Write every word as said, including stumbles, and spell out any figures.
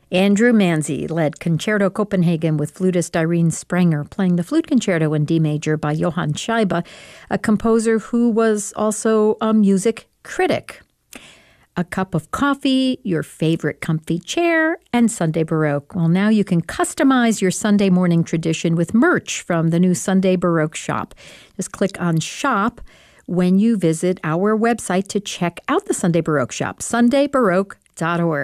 Andrew Manzi led Concerto Copenhagen with flutist Irene Sprenger, playing the Flute Concerto in D major by Johann Scheibe, a composer who was also a music critic. A cup of coffee, your favorite comfy chair, and Sunday Baroque. Well, now you can customize your Sunday morning tradition with merch from the new Sunday Baroque shop. Just click on Shop when you visit our website to check out the Sunday Baroque shop, sunday baroque dot org.